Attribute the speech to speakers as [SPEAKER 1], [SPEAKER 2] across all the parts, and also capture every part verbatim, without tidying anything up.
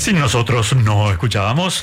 [SPEAKER 1] Sin nosotros no escuchábamos.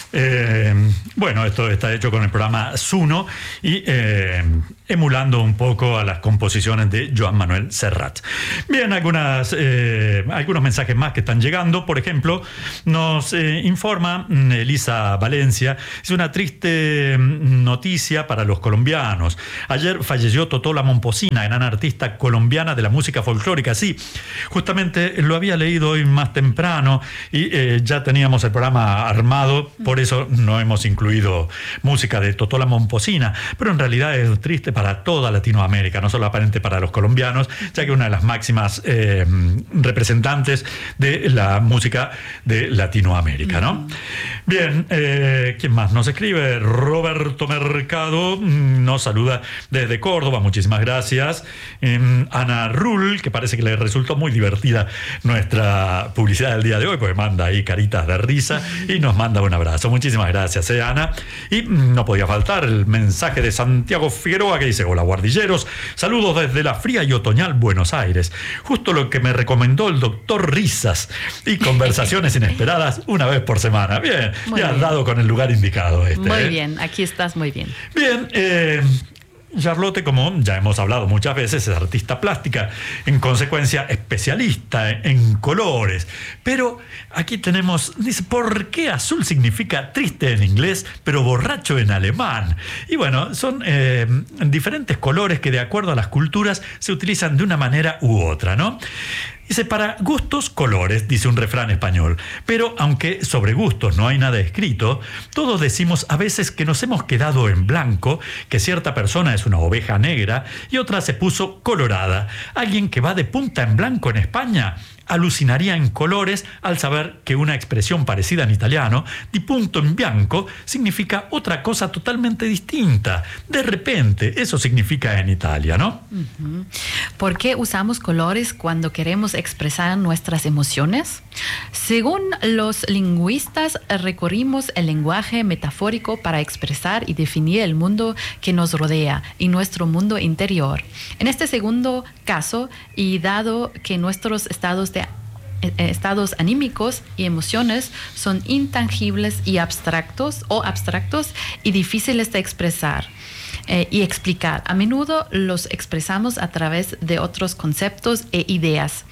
[SPEAKER 1] Eh, bueno, esto está hecho con el programa Suno y eh, emulando un poco a las composiciones de Joan Manuel Serrat. Bien, algunas, eh, algunos mensajes más que están llegando. Por ejemplo, nos eh, informa Elisa Valencia. Es una triste noticia para los colombianos. Ayer falleció Totola Momposina, gran artista colombiana de la música folclórica. Sí, justamente lo había leído hoy más temprano y eh, ya teníamos el programa armado. Por eso no hemos incluido música de Totola Momposina, pero en realidad es triste para toda Latinoamérica, no solamente para los colombianos, ya que una de las máximas eh, representantes de la música de Latinoamérica, ¿no? Bien, eh, ¿quién más nos escribe? Roberto Mercado nos saluda desde Córdoba, muchísimas gracias. Eh, Ana Rull, que parece que le resultó muy divertida nuestra publicidad del día de hoy, porque manda ahí caritas de risa y nos manda un abrazo. Muchísimas gracias, eh, Ana. Y no podía faltar el mensaje de Santiago Figueroa que dice: hola guardilleros, saludos desde la fría y otoñal Buenos Aires. Justo lo que me recomendó el doctor Risas y conversaciones inesperadas una vez por semana. Bien,
[SPEAKER 2] muy
[SPEAKER 1] ya
[SPEAKER 2] bien.
[SPEAKER 1] has dado con el lugar indicado. Este,
[SPEAKER 2] muy
[SPEAKER 1] eh.
[SPEAKER 2] bien, aquí estás muy bien.
[SPEAKER 1] Bien, eh... Charlotte, como ya hemos hablado muchas veces, es artista plástica, en consecuencia especialista en colores. Pero aquí tenemos, dice, ¿por qué azul significa triste en inglés, pero borracho en alemán? Y bueno, son eh, diferentes colores que de acuerdo a las culturas se utilizan de una manera u otra, ¿no? Dice, para gustos, colores, dice un refrán español. Pero aunque sobre gustos no hay nada escrito, todos decimos a veces que nos hemos quedado en blanco, que cierta persona es una oveja negra y otra se puso colorada. Alguien que va de punta en blanco en España alucinaría en colores al saber que una expresión parecida en italiano, di punto in bianco, significa otra cosa totalmente distinta. De repente, eso significa en Italia, ¿no?
[SPEAKER 2] Uh-huh. ¿Por qué usamos colores cuando queremos expresar nuestras emociones? Según los lingüistas, recurrimos al lenguaje metafórico para expresar y definir el mundo que nos rodea y nuestro mundo interior. En este segundo caso, y dado que nuestros estados de estados anímicos y emociones son intangibles y abstractos o abstractos y difíciles de expresar eh, y explicar. A menudo los expresamos a través de otros conceptos e ideas.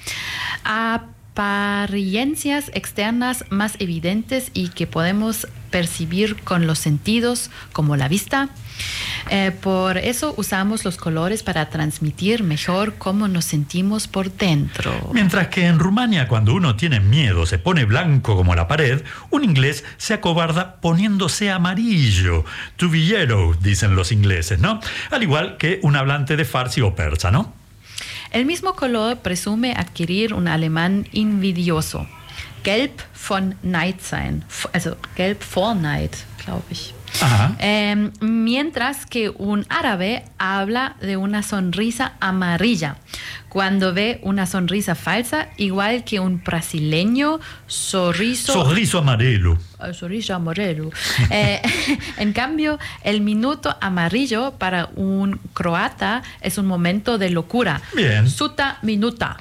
[SPEAKER 2] Apariencias externas más evidentes y que podemos percibir con los sentidos, como la vista. Eh, por eso usamos los colores para transmitir mejor cómo nos sentimos por dentro.
[SPEAKER 1] Mientras que en Rumania, cuando uno tiene miedo, se pone blanco como la pared, un inglés se acobarda poniéndose amarillo. To be yellow, dicen los ingleses, ¿no? Al igual que un hablante de farsi o persa, ¿no?
[SPEAKER 2] El mismo color presume adquirir un alemán invidioso. Gelb von Neid sein. Also gelb vor Neid, glaube ich. Eh, mientras que un árabe habla de una sonrisa amarilla cuando ve una sonrisa falsa, igual que un brasileño sorriso
[SPEAKER 1] sorriso amarelo.
[SPEAKER 2] Uh, sorriso amarelo. Eh, en cambio, el minuto amarillo para un croata es un momento de locura.
[SPEAKER 1] Bien.
[SPEAKER 2] Suta minuta.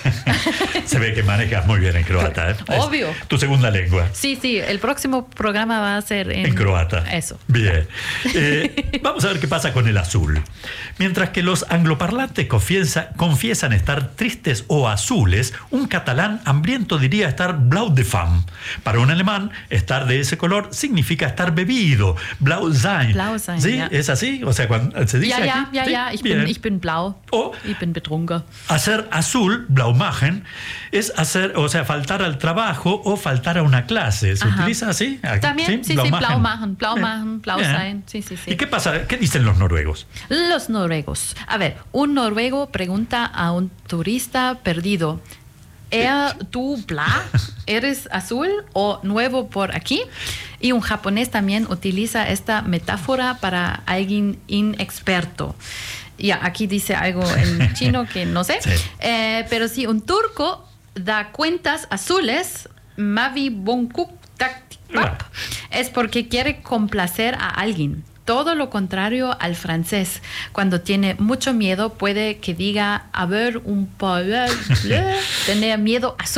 [SPEAKER 1] Se ve que manejas muy bien en croata, ¿eh?
[SPEAKER 2] Obvio.
[SPEAKER 1] Es tu segunda lengua.
[SPEAKER 2] Sí, sí. El próximo programa va a ser en,
[SPEAKER 1] en croata.
[SPEAKER 2] Eso.
[SPEAKER 1] Bien. Eh, vamos a ver qué pasa con el azul. Mientras que los angloparlantes confiesa, confiesan estar tristes o azules, un catalán hambriento diría estar blau de fam. Para un alemán, estar de ese color significa estar bebido. Blau sein.
[SPEAKER 2] Blau sein,
[SPEAKER 1] ¿Sí?
[SPEAKER 2] ja.
[SPEAKER 1] ¿Es así? O sea, cuando se dice
[SPEAKER 2] Ja, ja,
[SPEAKER 1] aquí,
[SPEAKER 2] ja,
[SPEAKER 1] ¿sí?
[SPEAKER 2] ja. Ich
[SPEAKER 1] Bien.
[SPEAKER 2] bin, ich bin blau.
[SPEAKER 1] O
[SPEAKER 2] ich bin betrunken.
[SPEAKER 1] hacer azul, blau machen, es hacer, o sea, faltar al trabajo o faltar a una clase. ¿Se
[SPEAKER 2] Ajá.
[SPEAKER 1] utiliza así? Aquí,
[SPEAKER 2] También, sí, sí,
[SPEAKER 1] Blau
[SPEAKER 2] blau
[SPEAKER 1] machen.
[SPEAKER 2] machen, blau
[SPEAKER 1] Bien.
[SPEAKER 2] machen, blau
[SPEAKER 1] Bien.
[SPEAKER 2] sein. Sí, sí, sí.
[SPEAKER 1] ¿Y qué pasa? ¿Qué dicen los noruegos?
[SPEAKER 2] Los noruegos. A ver, un noruego pregunta a un turista perdido: ¿Er, tú, bla, eres azul o nuevo por aquí? Y un japonés también utiliza esta metáfora para alguien inexperto. Ya, aquí dice algo en chino que no sé.
[SPEAKER 1] Sí.
[SPEAKER 2] Eh, pero si un turco da cuentas azules, mavi bonkuk tak pap, es porque quiere complacer a alguien. Todo lo contrario al francés. Cuando tiene mucho miedo, puede que diga haber un poder, tener miedo azul.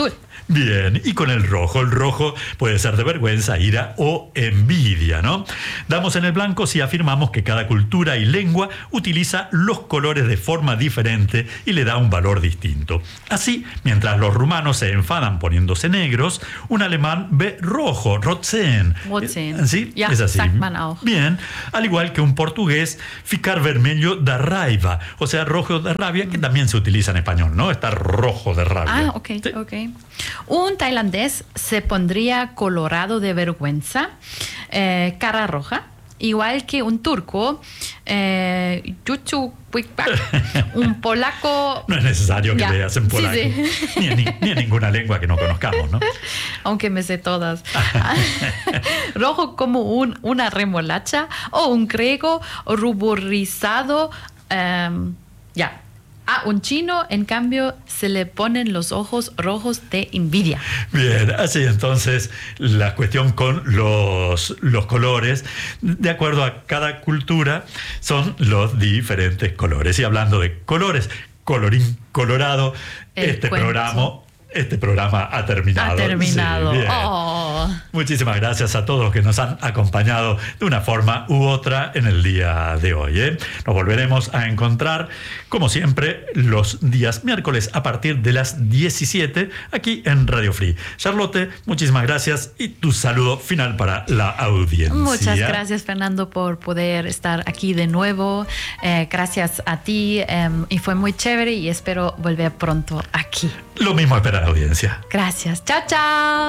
[SPEAKER 1] Bien, y con el rojo. El rojo puede ser de vergüenza, ira o envidia, ¿no? Damos en el blanco si afirmamos que cada cultura y lengua utiliza los colores de forma diferente y le da un valor distinto. Así, mientras los rumanos se enfadan poniéndose negros, un alemán ve rojo, rot sehen.
[SPEAKER 2] Rot sehen.
[SPEAKER 1] ¿Sí?
[SPEAKER 2] Ja,
[SPEAKER 1] es así.
[SPEAKER 2] sagt man auch.
[SPEAKER 1] Bien, al igual que un portugués, ficar vermelho da raiva, o sea, rojo de rabia, que también se utiliza en español, ¿no? Está rojo de rabia.
[SPEAKER 2] Ah, ok,
[SPEAKER 1] Sí.
[SPEAKER 2] ok. Un tailandés se pondría colorado de vergüenza, eh, cara roja, igual que un turco, eh, yuchu, un polaco.
[SPEAKER 1] No es necesario que
[SPEAKER 2] Ya.
[SPEAKER 1] leas en polaco,
[SPEAKER 2] Sí, sí.
[SPEAKER 1] Ni, en, ni- ni en ninguna lengua que no conozcamos, ¿no?
[SPEAKER 2] Aunque me sé todas. Rojo como un, una remolacha o un griego ruborizado. em, ya. A un chino, en cambio, se le ponen los ojos rojos de envidia.
[SPEAKER 1] Bien, así entonces la cuestión con los, los colores, de acuerdo a cada cultura, son los diferentes colores. Y hablando de colores, colorín colorado,
[SPEAKER 2] El
[SPEAKER 1] este
[SPEAKER 2] cuento.
[SPEAKER 1] programa, este programa ha terminado.
[SPEAKER 2] Ha terminado.
[SPEAKER 1] Sí, bien.
[SPEAKER 2] Oh.
[SPEAKER 1] Muchísimas gracias a todos que nos han acompañado de una forma u otra en el día de hoy, ¿eh? Nos volveremos a encontrar, como siempre, los días miércoles a partir de las diecisiete aquí en Radio Free. Charlotte, muchísimas gracias y tu saludo final para la audiencia.
[SPEAKER 2] Muchas gracias, Fernando, por poder estar aquí de nuevo. Eh, gracias a ti eh, y fue muy chévere y espero volver pronto aquí.
[SPEAKER 1] Lo mismo espera la audiencia.
[SPEAKER 2] Gracias. Chao, chao.